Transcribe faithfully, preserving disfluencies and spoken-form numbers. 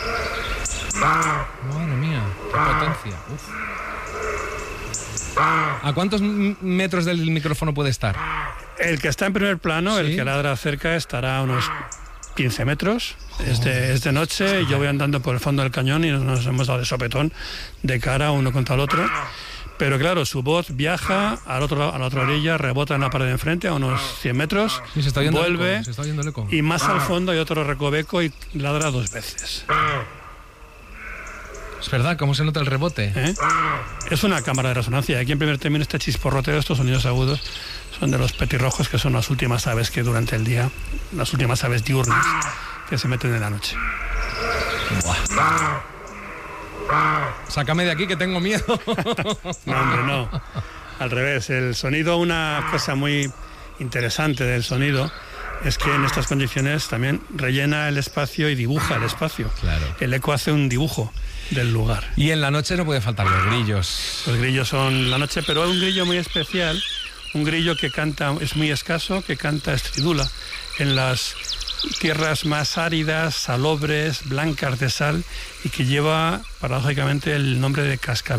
Madre mía, qué potencia. Uf. ¿A cuántos m- metros del micrófono puede estar? El que está en primer plano, ¿Sí? el que ladra cerca, estará a unos quince metros. Es de, es de noche y yo voy andando por el fondo del cañón y nos hemos dado de sopetón de cara uno contra el otro. Pero claro, su voz viaja al otro, a la otra orilla, rebota en la pared de enfrente a unos cien metros, Sí, se está oyendo el vuelve eco, se está oyendo el eco. y más al fondo hay otro recoveco y ladra dos veces. Es verdad, ¿cómo se nota el rebote? ¿Eh? Es una cámara de resonancia. Aquí en primer término este chisporroteo, estos sonidos agudos, son de los petirrojos, que son las últimas aves que durante el día, las últimas aves diurnas que se meten en la noche. Buah. Sácame de aquí que tengo miedo. No, hombre, no. Al revés, el sonido, una cosa muy interesante del sonido es que en estas condiciones también rellena el espacio y dibuja el espacio. Claro. El eco hace un dibujo del lugar. Y en la noche no puede faltar los grillos. Los grillos son la noche, pero hay un grillo muy especial, un grillo que canta, es muy escaso, que canta estridula en las tierras más áridas, salobres, blancas de sal, y que lleva paradójicamente el nombre de cascabel.